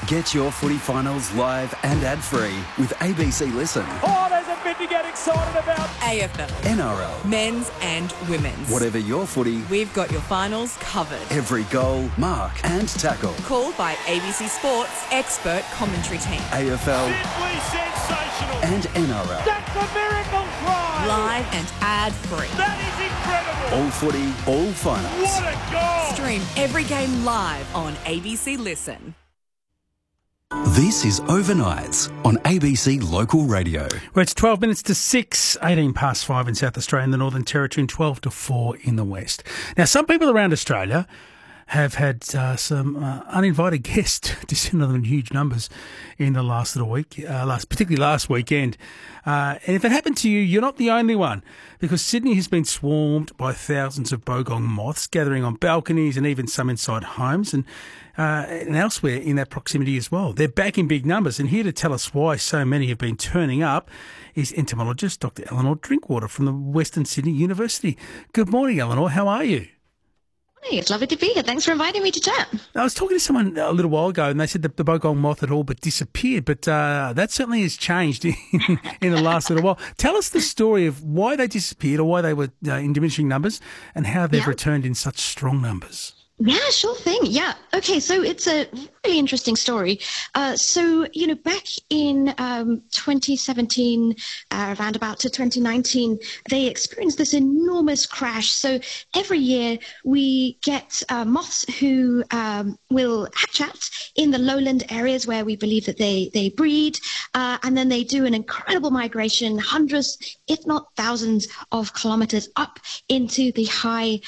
Get your footy finals live and ad-free with ABC Listen. Oh, there's a bit to get excited about. AFL. NRL. Men's and women's. Whatever your footy, We've got your finals covered. every goal, mark and tackle. Called by ABC Sports expert commentary team. AFL Simply sensational. and NRL. That's a miracle try. Live and ad-free. That is incredible. All footy, all finals. What a goal. Stream every game live on ABC Listen. This is Overnights on ABC Local Radio. Well, it's 12 minutes to 6, 18 past 5 in South Australia and the Northern Territory and 12 to 4 in the West. Now, some people around Australia have had some uninvited guests descend on them in huge numbers in the last little week, particularly last weekend. And if it happened to you, you're not the only one, because Sydney has been swarmed by thousands of bogong moths gathering on balconies and even some inside homes and elsewhere in that proximity as well. They're back in big numbers, and here to tell us why so many have been turning up is entomologist Dr. Eleanor Drinkwater from the Western Sydney University. Good morning, Eleanor. How are you? Hey, it's lovely to be here. Thanks for inviting me to chat. I was talking to someone a little while ago and they said that the bogong moth had all but disappeared, but that certainly has changed in the last little while. Tell us the story of why they disappeared or why they were in diminishing numbers and how they've returned in such strong numbers. Yeah, sure thing. Yeah. Okay, so it's a really interesting story. Back in 2017, around about to 2019, they experienced this enormous crash. So every year we get moths who will hatch out in the lowland areas where we believe that they breed, and then they do an incredible migration, hundreds, if not thousands of kilometers up into the high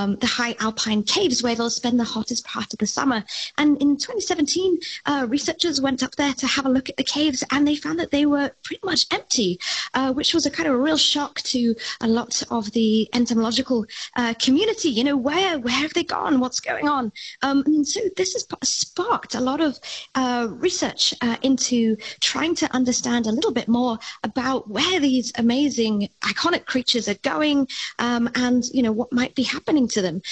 alpine caves where they'll spend the hottest part of the summer. And in 2017, researchers went up there to have a look at the caves, and they found that they were pretty much empty, which was a kind of a real shock to a lot of the entomological community. You know, where have they gone? What's going on? And so this has sparked a lot of research into trying to understand a little bit more about where these amazing, iconic creatures are going, and, you know, what might be happening to them.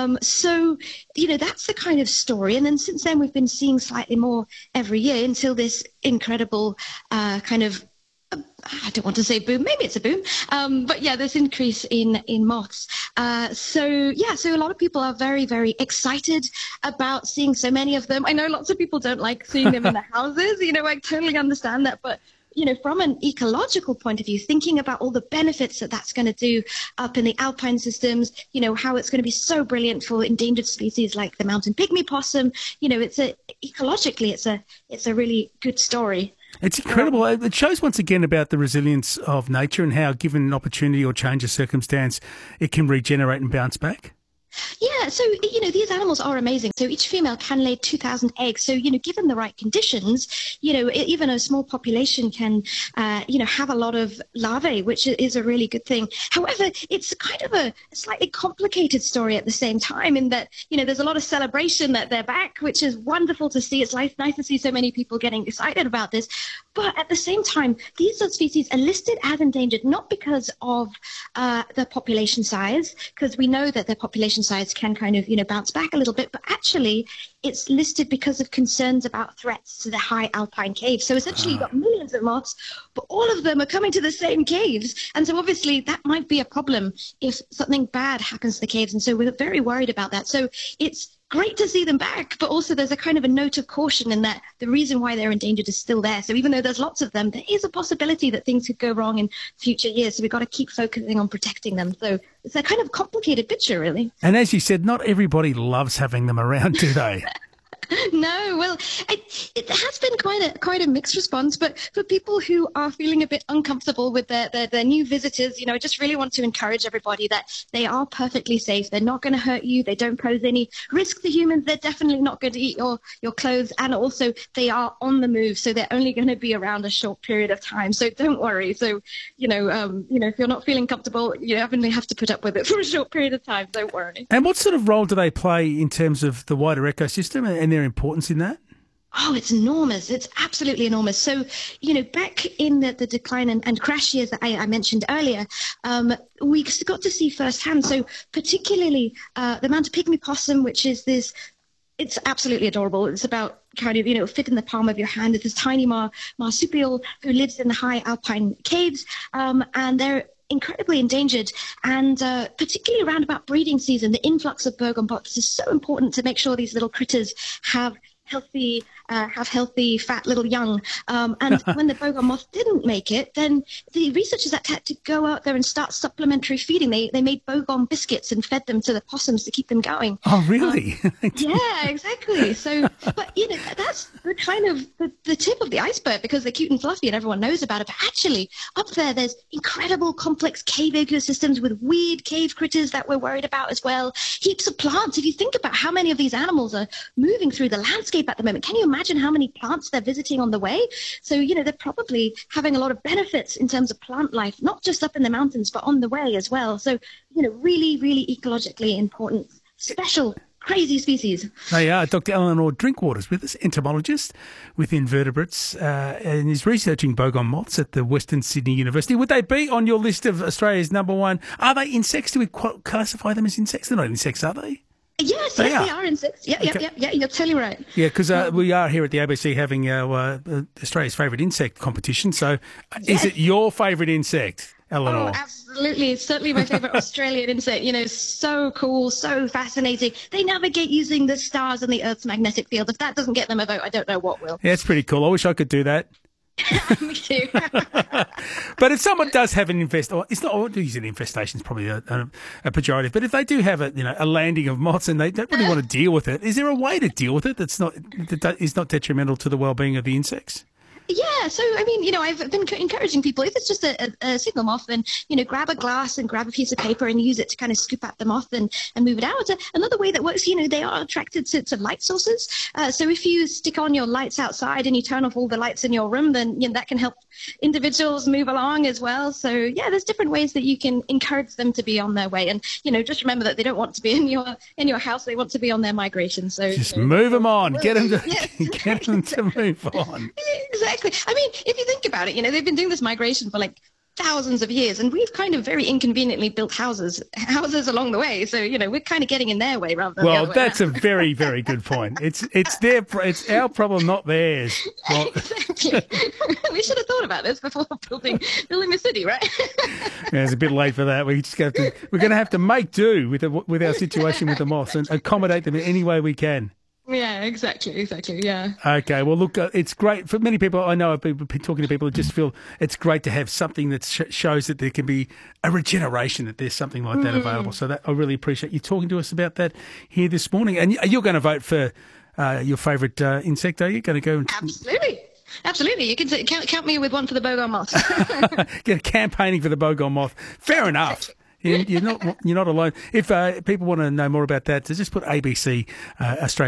That's the kind of story. And then since then, we've been seeing slightly more every year until this incredible kind of, I don't want to say boom, maybe it's a boom, but yeah, this increase in moths. So a lot of people are very, very excited about seeing so many of them. I know lots of people don't like seeing them in the houses, you know, I totally understand that, but you know, from an ecological point of view, thinking about all the benefits that that's going to do up in the alpine systems, you know, how it's going to be so brilliant for endangered species like the mountain pygmy possum, you know, ecologically, it's a really good story. It's incredible. It shows once again about the resilience of nature and how, given an opportunity or change of circumstance, it can regenerate and bounce back. Yeah, so, you know, these animals are amazing. So each female can lay 2,000 eggs. So, you know, given the right conditions, you know, even a small population can, have a lot of larvae, which is a really good thing. However, it's kind of a slightly complicated story at the same time in that, you know, there's a lot of celebration that they're back, which is wonderful to see. It's nice to see so many people getting excited about this. But at the same time, these species are listed as endangered, not because of the population size, because we know that their population size can kind of, you know, bounce back a little bit, but actually it's listed because of concerns about threats to the high alpine caves. So essentially you've got millions of moths, but all of them are coming to the same caves. And so obviously that might be a problem if something bad happens to the caves. And so we're very worried about that. So it's great to see them back, but also there's a kind of a note of caution in that the reason why they're endangered is still there. So even though there's lots of them, there is a possibility that things could go wrong in future years. So we've got to keep focusing on protecting them. So it's a kind of complicated picture, really. And as you said, not everybody loves having them around, do they? No, well, it has been quite a mixed response, but for people who are feeling a bit uncomfortable with their new visitors, you know, I just really want to encourage everybody that they are perfectly safe. They're not going to hurt you. They don't pose any risk to humans. They're definitely not going to eat your clothes, and also they are on the move, so they're only going to be around a short period of time. So don't worry. So if you're not feeling comfortable, you definitely have to put up with it for a short period of time. Don't worry. And what sort of role do they play in terms of the wider ecosystem and their importance in that? Oh, it's enormous. It's absolutely enormous. So, you know, back in the decline and crash years that I mentioned earlier, we got to see firsthand. So particularly the mountain pygmy possum, which is this It's absolutely adorable. It's about kind of, fit in the palm of your hand. It's this tiny marsupial who lives in the high alpine caves, and they're incredibly endangered. And particularly around about breeding season, the influx of Bergon moths is so important to make sure these little critters have healthy, fat little young. And when the Bergon moth didn't make it, then the researchers had to go out there and start supplementary feeding. They made Bergon biscuits and fed them to the possums to keep them going. Oh, really? Yeah, exactly. So, but that's the kind of the tip of the iceberg, because they're cute and fluffy and everyone knows about it. But actually, up there's incredible complex cave ecosystems with weird cave critters that we're worried about as well. Heaps of plants. If you think about how many of these animals are moving through the landscape at the moment, can you imagine how many plants they're visiting on the way? So, they're probably having a lot of benefits in terms of plant life, not just up in the mountains, but on the way as well. So, really, really ecologically important, special, crazy species. They are. Dr. Eleanor Drinkwater's with us, entomologist with invertebrates, and is researching Bergon moths at the Western Sydney University. Would they be on your list of Australia's number one? Are they insects? Do we classify them as insects? They're not insects, are they? Yes, they are insects. Yeah, you're totally right. Yeah, because we are here at the ABC having our Australia's favourite insect competition. So is it your favourite insect, Eleanor? Oh, absolutely. It's certainly my favourite Australian insect. So cool, so fascinating. They navigate using the stars and the Earth's magnetic field. If that doesn't get them a vote, I don't know what will. Yeah, it's pretty cool. I wish I could do that. Me too. But if someone does have an it's not, I won't use an infestation, it's probably a pejorative, but if they do have a landing of moths and they don't really want to deal with it, is there a way to deal with it that is not detrimental to the well-being of the insects? Yeah, so I've been encouraging people, if it's just a single moth, then grab a glass and grab a piece of paper and use it to kind of scoop out the moth and move it out. Another way that works, they are attracted to light sources. So if you stick on your lights outside and you turn off all the lights in your room, then that can help individuals move along as well. So yeah, there's different ways that you can encourage them to be on their way. And just remember that they don't want to be in your house; they want to be on their migration. So just move them on, get them to move on. Exactly. If you think about it, they've been doing this migration for like thousands of years, and we've kind of very inconveniently built houses along the way. So, we're kind of getting in their way rather than the other way that's around. A very, very good point. It's our problem, not theirs. Well, exactly. We should have thought about this before building the city, right? Yeah, it's a bit late for that. We're going to have to make do with our situation with the moths and accommodate them in any way we can. Yeah, exactly, yeah. Okay, well, look, it's great. For many people, I know I've been talking to people who just feel it's great to have something that shows that there can be a regeneration, that there's something like that available. So I really appreciate you talking to us about that here this morning. And you're going to vote for your favourite insect, are you? Going to go and... Absolutely. You can count me with one for the Bergon moth. Get campaigning for the Bergon moth. Fair enough. You're not alone. If people want to know more about that, just put ABC Australia